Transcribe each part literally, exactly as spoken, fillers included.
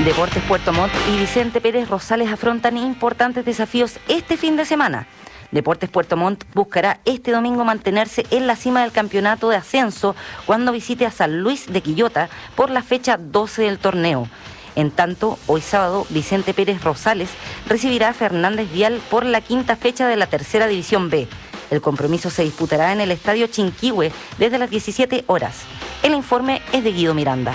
Deportes Puerto Montt y Vicente Pérez Rosales afrontan importantes desafíos este fin de semana. Deportes Puerto Montt buscará este domingo mantenerse en la cima del campeonato de ascenso cuando visite a San Luis de Quillota por la fecha doce del torneo. En tanto, hoy sábado, Vicente Pérez Rosales recibirá a Fernández Vial por la quinta fecha de la tercera división B. El compromiso se disputará en el estadio Chinquihue desde las diecisiete horas. El informe es de Guido Miranda.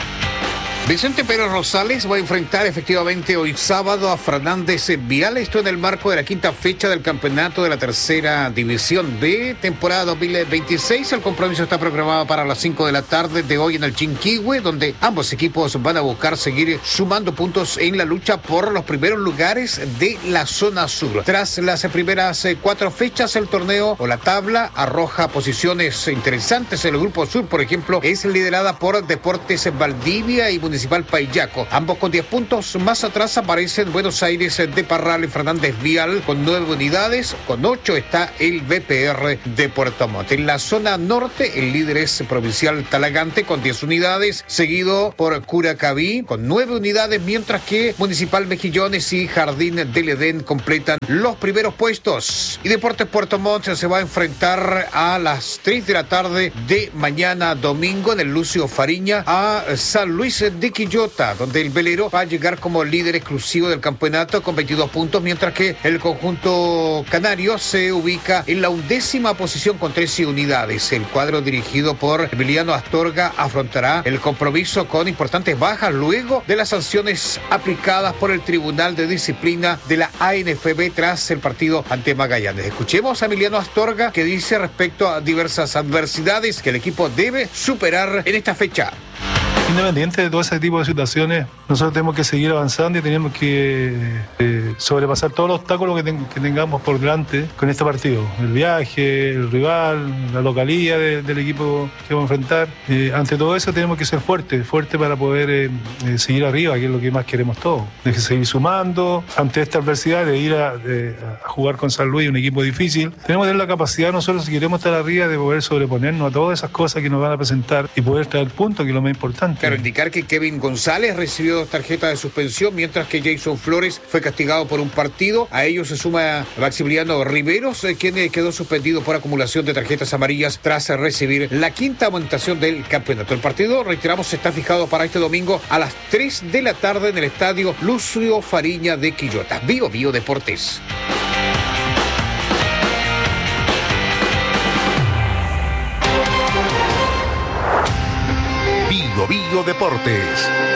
Vicente Pérez Rosales va a enfrentar efectivamente hoy sábado a Fernández Vial, esto en el marco de la quinta fecha del campeonato de la tercera división B, temporada dos mil veintiséis. El compromiso está programado para las cinco de la tarde de hoy en el Chinquihue, donde ambos equipos van a buscar seguir sumando puntos en la lucha por los primeros lugares de la zona sur. Tras las primeras cuatro fechas, el torneo o la tabla arroja posiciones interesantes. El grupo sur, por ejemplo, es liderada por Deportes Valdivia y Municipal Paillaco, ambos con diez puntos. Más atrás aparecen Buenos Aires de Parral y Fernández Vial con nueve unidades, con ocho está el B P R de Puerto Montt. En la zona norte, el líder es Provincial Talagante con diez unidades, seguido por Curacaví con nueve unidades, mientras que Municipal Mejillones y Jardín del Edén completan los primeros puestos. Y Deportes Puerto Montt se va a enfrentar a las tres de la tarde de mañana domingo en el Lucio Fariña a San Luis de Quillota, donde el velero va a llegar como líder exclusivo del campeonato con veintidós puntos, mientras que el conjunto canario se ubica en la undécima posición con trece unidades. El cuadro dirigido por Emiliano Astorga afrontará el compromiso con importantes bajas luego de las sanciones aplicadas por el Tribunal de Disciplina de la A N F B tras el partido ante Magallanes. Escuchemos a Emiliano Astorga, que dice respecto a diversas adversidades que el equipo debe superar en esta fecha. Independiente de todo ese tipo de situaciones, nosotros tenemos que seguir avanzando y tenemos que eh, sobrepasar todos los obstáculos que, ten, que tengamos por delante con este partido. El viaje, el rival, la localía de, del equipo que vamos a enfrentar. Eh, ante todo eso tenemos que ser fuertes, fuertes para poder eh, eh, seguir arriba, que es lo que más queremos todos. De seguir sumando ante esta adversidad, de ir a, de, a jugar con San Luis, un equipo difícil. Tenemos que tener la capacidad nosotros, si queremos estar arriba, de poder sobreponernos a todas esas cosas que nos van a presentar y poder traer puntos, que es lo más importante. Claro, indicar que Kevin González recibió dos tarjetas de suspensión, mientras que Jason Flores fue castigado por un partido. A ellos se suma Maximiliano Riveros, eh, quien eh, quedó suspendido por acumulación de tarjetas amarillas tras eh, recibir la quinta amonestación del campeonato. El partido, reiteramos, está fijado para este domingo a las tres de la tarde en el estadio Lucio Fariña de Quillota. Bio Bio Deportes. Bio Bio Deportes.